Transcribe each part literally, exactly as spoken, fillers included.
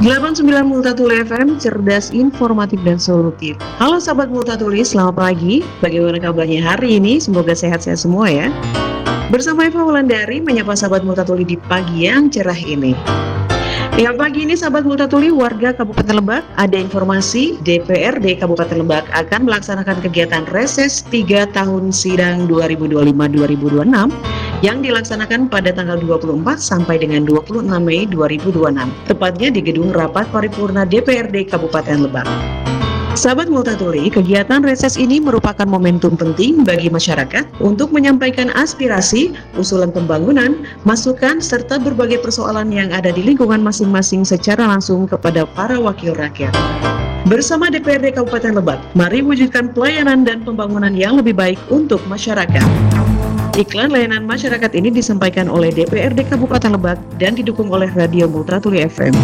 delapan puluh sembilan Multatuli F M, cerdas, informatif, dan solutif. Halo sahabat Multatuli, selamat pagi. Bagaimana kabarnya hari ini? Semoga sehat-sehat semua ya. Bersama Eva Wulandari menyapa sahabat Multatuli di pagi yang cerah ini. Ya, pagi ini sahabat Multatuli, warga Kabupaten Lebak, ada informasi D P R D Kabupaten Lebak akan melaksanakan kegiatan reses tiga tahun sidang dua ribu dua puluh lima dua ribu dua puluh enam yang dilaksanakan pada tanggal dua puluh empat sampai dengan dua puluh enam Mei dua ribu dua puluh enam, tepatnya di Gedung Rapat Paripurna D P R D Kabupaten Lebak. Sahabat Multatuli, kegiatan reses ini merupakan momentum penting bagi masyarakat untuk menyampaikan aspirasi, usulan pembangunan, masukan, serta berbagai persoalan yang ada di lingkungan masing-masing secara langsung kepada para wakil rakyat. Bersama D P R D Kabupaten Lebak, mari wujudkan pelayanan dan pembangunan yang lebih baik untuk masyarakat. Iklan layanan masyarakat ini disampaikan oleh D P R D Kabupaten Lebak dan didukung oleh Radio Multatuli F M.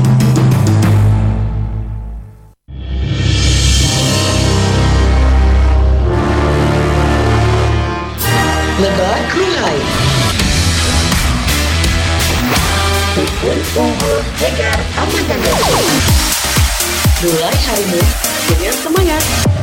Lebak Live. Tegar aman. Mulai harimu dengan semangat.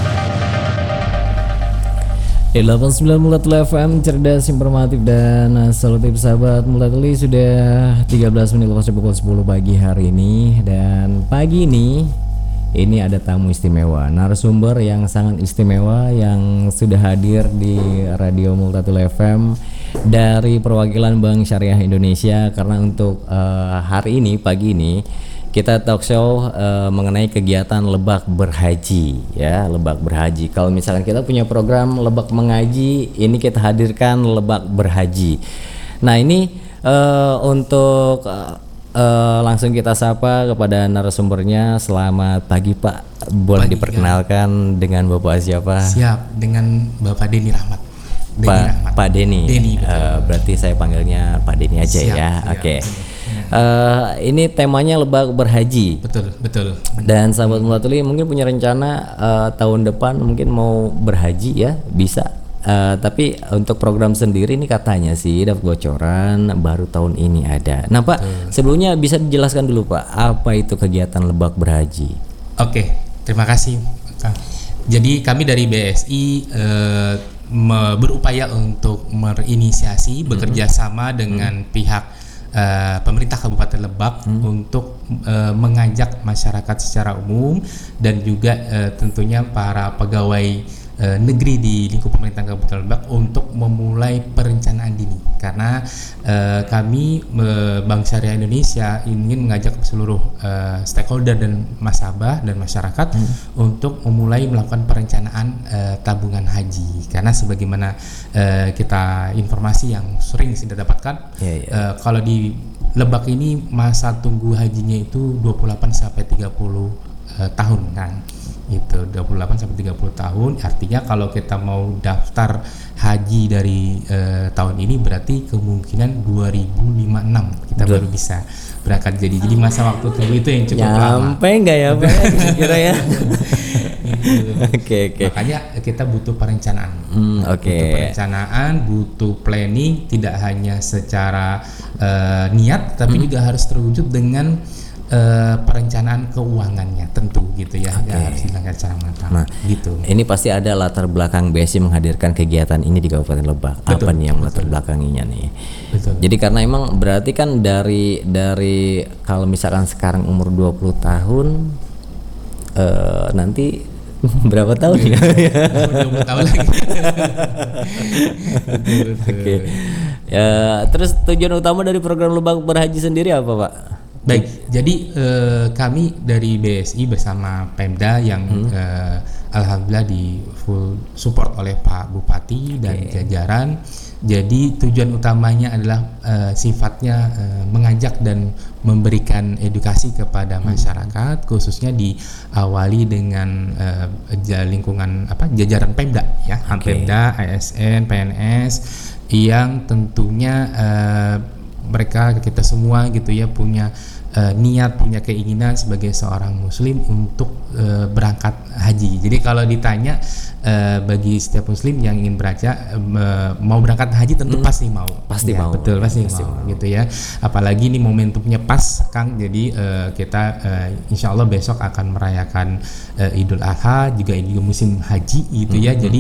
delapan puluh sembilan Multatuli F M, cerdas, informatif, dan solutif. Sahabat Multatuli, sudah tiga belas menit lepas pukul sepuluh pagi hari ini. Dan pagi ini ini ada tamu istimewa, narasumber yang sangat istimewa yang sudah hadir di Radio Multatuli F M dari perwakilan Bank Syariah Indonesia. Karena untuk uh, hari ini, pagi ini kita talk show uh, mengenai kegiatan Lebak Berhaji, ya, Lebak Berhaji. Kalau misalkan kita punya program Lebak Mengaji, ini kita hadirkan Lebak Berhaji. Nah, ini uh, untuk uh, uh, langsung kita sapa kepada narasumbernya. Selamat pagi, Pak. Boleh pagi, diperkenalkan ya. Dengan Bapak siapa? Siap, dengan Bapak Denny Rahmat. Denny Pak Rahmat. Pak Denny. Denny, uh, berarti saya panggilnya Pak Denny aja. Siap, ya. Oke. Okay. Uh, ini temanya Lebak Berhaji. Betul, betul. Dan sahabat Multatuli mungkin punya rencana uh, tahun depan mungkin mau berhaji, ya, bisa. Uh, tapi untuk program sendiri ini katanya sih dapat bocoran baru tahun ini ada. Nah, Pak, betul. Sebelumnya bisa dijelaskan dulu, Pak, apa itu kegiatan Lebak Berhaji? Oke, terima kasih, Kang. Jadi kami dari B S I uh, me- berupaya untuk berinisiasi, bekerja sama dengan hmm. pihak Uh, pemerintah Kabupaten Lebak hmm. untuk uh, mengajak masyarakat secara umum dan juga uh, tentunya para pegawai uh, negeri di lingkup pemerintah Kabupaten Lebak untuk memulai perencanaan dini, karena uh, kami uh, Bank Syariah Indonesia ingin mengajak seluruh uh, stakeholder dan nasabah dan masyarakat hmm. untuk memulai melakukan perencanaan uh, tabungan haji, karena sebagaimana uh, kita informasi yang sering kita dapatkan, yeah, yeah. Uh, kalau di Lebak ini masa tunggu hajinya itu dua puluh delapan sampai tiga puluh uh, tahun, kan. Itu dua puluh delapan sampai tiga puluh tahun. Artinya kalau kita mau daftar haji dari uh, tahun ini berarti kemungkinan dua ribu lima puluh enam kita Duh. baru bisa berangkat jadi. Jadi masa waktu tunggu itu yang cukup Nyampe lama. Nyampe enggak ya, Pak? Kira ya. Oke, oke. Makanya kita butuh perencanaan. Hmm, oke. Okay. Butuh perencanaan, butuh planning, tidak hanya secara uh, niat, tapi hmm. juga harus terwujud dengan uh, perencanaan keuangannya, tentu gitu ya. Okay. Harus dilakukan secara matang. Nah, gitu. Ini pasti ada latar belakang B S I menghadirkan kegiatan ini di Kabupaten Lebak. Betul, apa nih yang betul. latar belakanginya nih? Betul. Jadi karena emang berarti kan dari dari kalau misalkan sekarang umur dua puluh tahun, uh, nanti berapa tahun ya? dua puluh tahun lagi. Oke. Okay. Ya, terus tujuan utama dari program Lebak Berhaji sendiri apa, Pak? Baik, jadi eh, kami dari B S I bersama Pemda yang hmm. eh, alhamdulillah di full support oleh Pak Bupati dan okay. jajaran. Jadi tujuan utamanya adalah uh, sifatnya uh, mengajak dan memberikan edukasi kepada masyarakat, hmm. khususnya diawali dengan uh, lingkungan apa jajaran Pemda ya, okay. Pemda, A S N, P N S yang tentunya uh, mereka kita semua gitu ya punya uh, niat, punya keinginan sebagai seorang muslim untuk uh, berangkat haji. Jadi kalau ditanya uh, bagi setiap muslim yang ingin beraja uh, mau berangkat haji tentu hmm. pasti mau. Pasti ya, mau. Betul, ya, pasti, pasti mau, mau gitu ya. Apalagi ini momentumnya pas, Kang. Jadi uh, kita uh, insya Allah besok akan merayakan uh, Idul Adha, juga juga musim haji gitu ya. Hmm. Jadi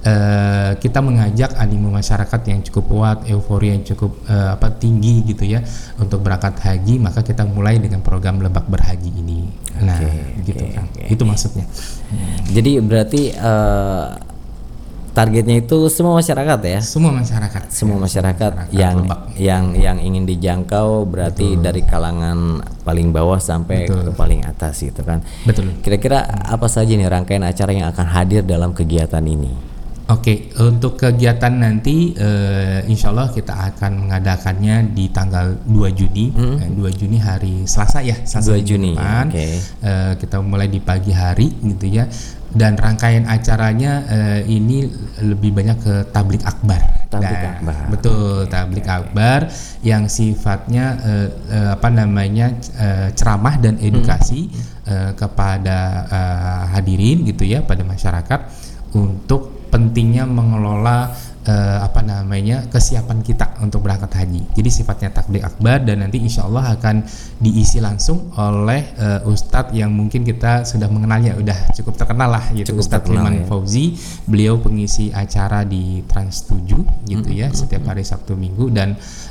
uh, kita mengajak animo masyarakat yang cukup kuat, euforia yang cukup uh, apa tinggi gitu ya untuk berangkat haji, maka kita mulai dengan program Lebak Berhaji ini. Nah, okay, gitu okay, Kang. okay. Itu maksudnya. Jadi berarti uh, targetnya itu semua masyarakat ya? Semua masyarakat. Semua ya, masyarakat, masyarakat yang Lebak. yang yang ingin dijangkau berarti Betul. Dari kalangan paling bawah sampai Betul. Ke paling atas gitu kan. Betul. Kira-kira apa saja nih rangkaian acara yang akan hadir dalam kegiatan ini? Oke, untuk kegiatan nanti uh, insya Allah kita akan mengadakannya di tanggal dua Juni, hmm. eh, dua Juni hari Selasa ya, Selasa dua Juni. Depan. Okay. Uh, kita mulai di pagi hari gitu ya. Dan rangkaian acaranya uh, ini lebih banyak ke tablik akbar. Tablik nah, akbar. Betul, tablik okay. akbar yang sifatnya uh, uh, apa namanya uh, ceramah dan edukasi hmm. uh, kepada uh, hadirin gitu ya, pada masyarakat untuk pentingnya mengelola uh, apa namanya kesiapan kita untuk berangkat haji. Jadi sifatnya takbir akbar dan nanti insya Allah akan diisi langsung oleh uh, Ustadz yang mungkin kita sudah mengenalnya, udah cukup terkenal lah gitu, cukup Ustadz Hilman ya. Fauzi. Beliau pengisi acara di Trans tujuh gitu hmm, ya hmm, setiap hari Sabtu Minggu dan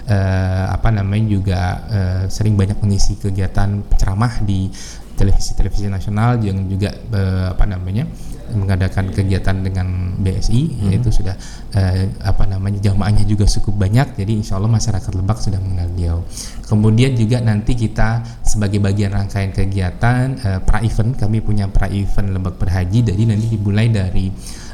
uh, apa namanya juga uh, sering banyak mengisi kegiatan ceramah di televisi-televisi nasional yang juga uh, apa namanya mengadakan kegiatan dengan B S I hmm. yaitu sudah eh, apa namanya jamaahnya juga cukup banyak, jadi insya Allah masyarakat Lebak sudah mengenal beliau. Kemudian juga nanti kita sebagai bagian rangkaian kegiatan eh, pra event, kami punya pra event Lebak Berhaji, jadi nanti dimulai dari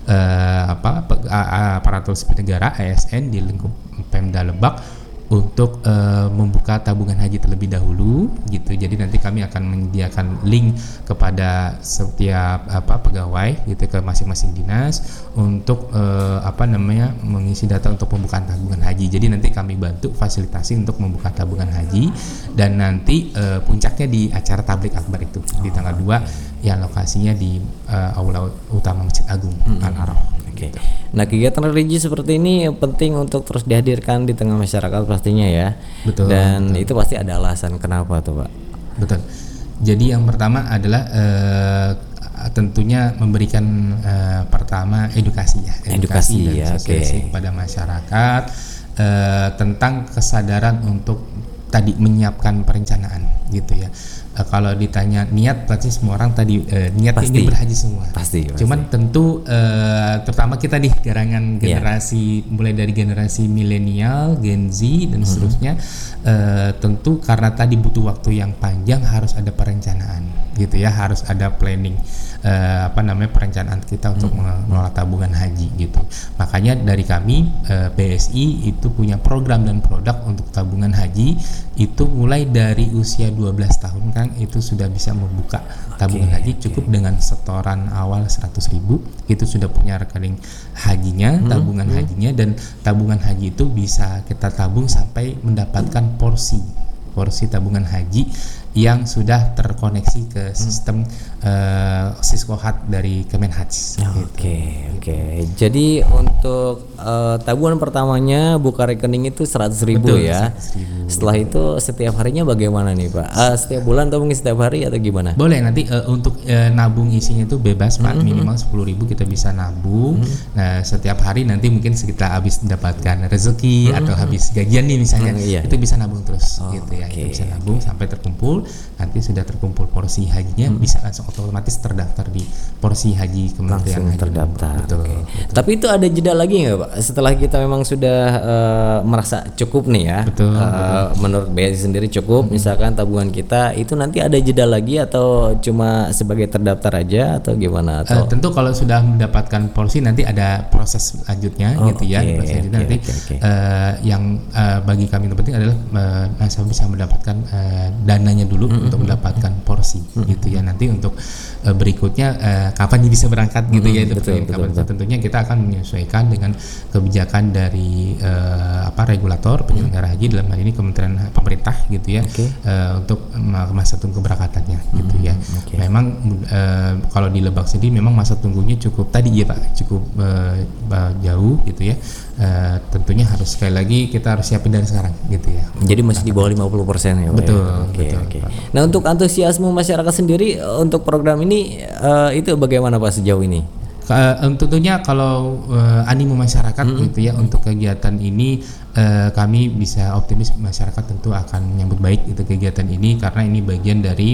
eh, apa aparatur sipil negara A S N di lingkup Pemda Lebak untuk uh, membuka tabungan haji terlebih dahulu gitu. Jadi nanti kami akan menyediakan link kepada setiap apa pegawai gitu ke masing-masing dinas untuk uh, apa namanya mengisi data untuk pembukaan tabungan haji. Jadi nanti kami bantu fasilitasi untuk membuka tabungan haji dan nanti uh, puncaknya di acara tablik akbar itu di tanggal dua yang lokasinya di uh, Aula Utama Masjid Agung hmm. Al-Araf. Oke. Okay. Nah, kegiatan religi seperti ini penting untuk terus dihadirkan di tengah masyarakat pastinya ya. Betul. Dan betul. itu pasti ada alasan kenapa tuh, Pak. Betul. Jadi yang pertama adalah uh, tentunya memberikan uh, pertama edukasi ya, edukasi, edukasi dan sosialisasi okay. kepada masyarakat uh, tentang kesadaran untuk tadi menyiapkan perencanaan gitu ya. Uh, kalau ditanya niat, pasti semua orang tadi uh, niat pasti, ingin berhaji semua. Pasti. pasti. Cuman tentu uh, terutama kita di karangan generasi yeah. mulai dari generasi milenial, Gen Z dan mm-hmm. seterusnya, uh, tentu karena tadi butuh waktu yang panjang harus ada perencanaan gitu ya, harus ada planning. Uh, apa namanya perencanaan kita untuk hmm. mengelola tabungan haji gitu. Makanya dari kami uh, B S I itu punya program dan produk untuk tabungan haji itu mulai dari usia dua belas tahun kan itu sudah bisa membuka tabungan okay, haji cukup okay. dengan setoran awal seratus ribu itu sudah punya rekening hajinya, hmm. tabungan hmm. hajinya, dan tabungan haji itu bisa kita tabung sampai mendapatkan porsi porsi tabungan haji yang sudah terkoneksi ke sistem hmm. uh, Siskohat dari Kemenhaj. Oke, gitu. oke. Okay. Jadi untuk uh, tabungan pertamanya buka rekening itu seratus ribu ya. seratus ribu. Setelah itu setiap harinya bagaimana nih, Pak? Uh, setiap bulan atau mungkin setiap hari atau gimana? Boleh, nanti uh, untuk uh, nabung isinya itu bebas, Pak. Mm-hmm. Minimal sepuluh ribu kita bisa nabung. Mm-hmm. Nah, setiap hari nanti mungkin kita habis mendapatkan rezeki mm-hmm. atau habis gajian nih misalnya, mm-hmm, iya. itu bisa nabung terus oh, gitu ya. Okay, itu bisa nabung okay. sampai terkumpul. Nanti sudah terkumpul porsi hajinya hmm. bisa langsung otomatis terdaftar di porsi haji Kementerian langsung Haji. Terdaftar. Betul, okay. betul. Tapi itu ada jeda lagi nggak, Pak? Setelah kita memang sudah uh, merasa cukup nih ya, betul, uh, betul. menurut B S I sendiri cukup, hmm. misalkan tabungan kita itu nanti ada jeda lagi atau cuma sebagai terdaftar aja atau gimana? Atau? Uh, tentu kalau sudah mendapatkan porsi nanti ada proses lanjutnya oh, gitu okay, ya. Proses okay, nanti okay, okay. Uh, yang uh, bagi kami yang penting adalah uh, nasabah bisa mendapatkan uh, dananya dulu mm-hmm. untuk mendapatkan porsi mm-hmm. gitu ya. Nanti untuk uh, berikutnya uh, kapan dia bisa berangkat gitu mm-hmm. ya itu betul, betul, betul. Tentunya kita akan menyesuaikan dengan kebijakan dari uh, apa regulator penyelenggara haji dalam hal ini Kementerian Pemerintah gitu ya okay. uh, untuk masa tunggu keberangkatannya mm-hmm. gitu ya. Okay. Memang uh, kalau di Lebak sendiri memang masa tunggunya cukup tadi ya Pak cukup uh, uh, jauh gitu ya. Uh, tentunya harus sekali lagi kita harus siapin dari sekarang gitu ya. Jadi masih di bawah lima puluh persen ya Pak. Betul, ya? Okay, betul. Okay. Nah, untuk antusiasme masyarakat sendiri untuk program ini uh, itu bagaimana Pak sejauh ini? Uh, tentunya kalau uh, animo masyarakat hmm. gitu ya untuk kegiatan ini uh, kami bisa optimis masyarakat tentu akan menyambut baik itu kegiatan ini karena ini bagian dari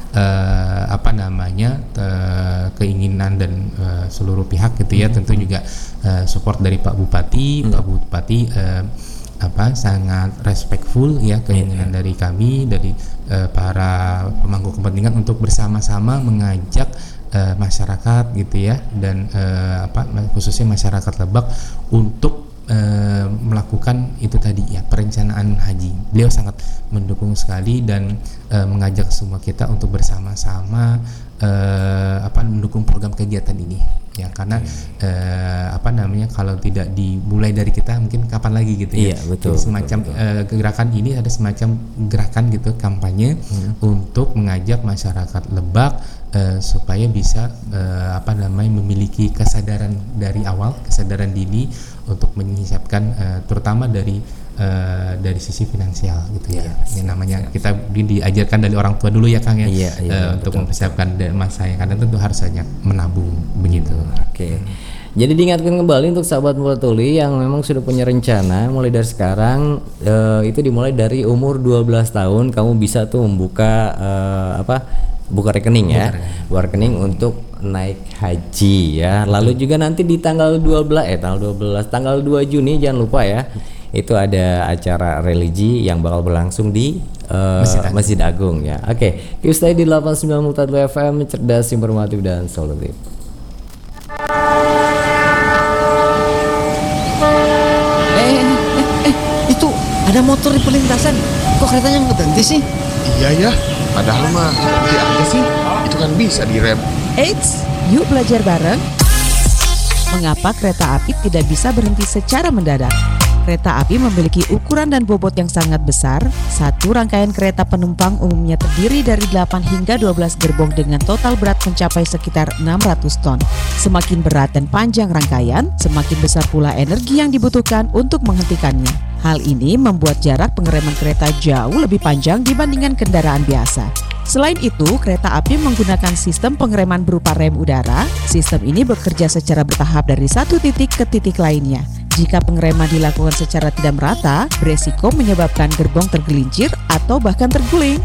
uh, apa namanya uh, keinginan dan uh, seluruh pihak gitu ya hmm. tentu juga uh, support dari Pak Bupati, hmm. Pak Bupati uh, apa sangat respectful ya keinginan yeah. dari kami dari uh, para pemangku kepentingan untuk bersama-sama mengajak uh, masyarakat gitu ya dan uh, apa khususnya masyarakat Lebak untuk uh, melakukan itu tadi ya perencanaan haji. Beliau sangat mendukung sekali dan uh, mengajak semua kita untuk bersama-sama uh, apa mendukung program kegiatan ini. Ya karena hmm. eh, apa namanya kalau tidak dimulai dari kita mungkin kapan lagi gitu ya. Iya, betul, Jadi semacam betul, betul. Eh, gerakan ini ada semacam gerakan gitu kampanye hmm. untuk mengajak masyarakat Lebak eh, supaya bisa eh, apa namanya memiliki kesadaran dari awal, kesadaran dini untuk menyiapkan eh, terutama dari Uh, dari sisi finansial gitu ya. Ini namanya siap, kita siap. diajarkan dari orang tua dulu ya Kang ya. Iya, iya, uh, untuk betul, mempersiapkan masa yang akan tentu harus banyak menabung begitu. Oke. Jadi diingatkan kembali untuk sahabat Mula Tuli yang memang sudah punya rencana mulai dari sekarang uh, itu dimulai dari umur dua belas tahun kamu bisa tuh membuka uh, apa? buka rekening ya. Buka rekening untuk naik haji ya. Lalu juga nanti di tanggal dua belas eh tanggal dua belas tanggal dua Juni jangan lupa ya. Itu ada acara religi yang bakal berlangsung di uh, Masjid, Agung. Masjid Agung ya. Oke, okay. Stay di delapan puluh sembilan Multa dua F M, cerdas, informatif dan solutif. Eh, eh, eh, itu ada motor di perlintasan. Kok keretanya nggak berhenti sih? Iya ya, padahal mah berhenti aja sih. Itu kan bisa direm. Eits, yuk belajar bareng. Mengapa kereta api tidak bisa berhenti secara mendadak? Kereta api memiliki ukuran dan bobot yang sangat besar. Satu rangkaian kereta penumpang umumnya terdiri dari delapan hingga dua belas gerbong dengan total berat mencapai sekitar enam ratus ton. Semakin berat dan panjang rangkaian, semakin besar pula energi yang dibutuhkan untuk menghentikannya. Hal ini membuat jarak pengereman kereta jauh lebih panjang dibandingkan kendaraan biasa. Selain itu, kereta api menggunakan sistem pengereman berupa rem udara. Sistem ini bekerja secara bertahap dari satu titik ke titik lainnya. Jika pengereman dilakukan secara tidak merata, beresiko menyebabkan gerbong tergelincir atau bahkan terguling.